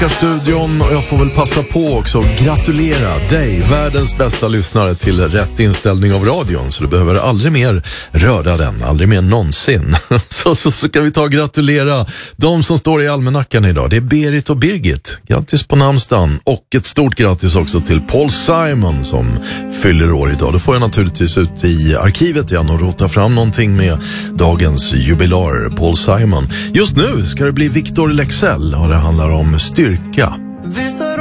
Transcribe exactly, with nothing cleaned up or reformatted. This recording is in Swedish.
studion och jag får väl passa på också att gratulera dig, världens bästa lyssnare, till rätt inställning av radion, så du behöver aldrig mer röra den, aldrig mer någonsin. så, så, så kan vi ta och gratulera de som står i almanackan idag. Det är Berit och Birgit. Grattis på namnsdagen, och ett stort grattis också till Paul Simon som fyller år idag. Då får jag naturligtvis ut i arkivet igen och rota fram någonting med dagens jubilar Paul Simon. Just nu ska det bli Victor Lexell och det handlar om styrka.